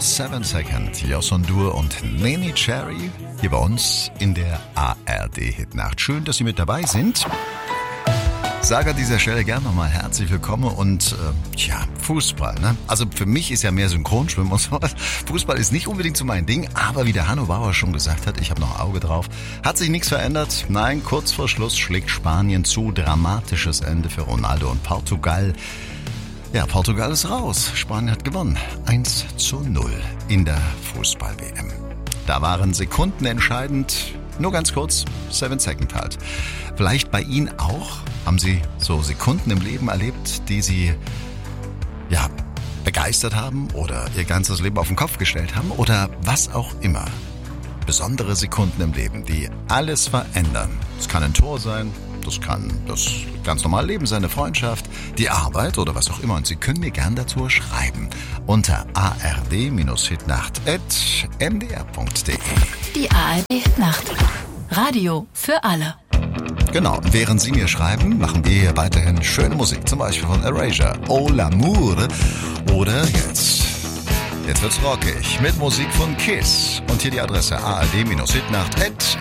7 Second, Joson Dur und Neneh Cherry hier bei uns in der ARD-Hitnacht. Schön, dass Sie mit dabei sind. Sage an dieser Stelle gerne nochmal herzlich willkommen und Fußball, ne? Also für mich ist ja mehr Synchronschwimmen und sowas. Fußball ist nicht unbedingt so mein Ding, aber wie der Hanno Bauer schon gesagt hat, ich habe noch ein Auge drauf. Hat sich nichts verändert. Nein, kurz vor Schluss schlägt Spanien zu. Dramatisches Ende für Ronaldo und Portugal. Ja, Portugal ist raus. Spanien hat gewonnen. 1:0 in der Fußball-WM. Da waren Sekunden entscheidend. Nur ganz kurz, 7 Second halt. Vielleicht bei Ihnen auch? Haben Sie so Sekunden im Leben erlebt, die Sie begeistert haben oder Ihr ganzes Leben auf den Kopf gestellt haben oder was auch immer? Besondere Sekunden im Leben, die alles verändern. Es kann ein Tor sein, das kann das ganz normale Leben sein, eine Freundschaft, die Arbeit oder was auch immer. Und Sie können mir gern dazu schreiben unter ard-hitnacht@mdr.de. Die ARD-Hitnacht. Radio für alle. Genau, während Sie mir schreiben, machen wir hier weiterhin schöne Musik, zum Beispiel von Erasure, Oh L'Amour oder jetzt wird's rockig mit Musik von Kiss und hier die Adresse ard-hitnacht@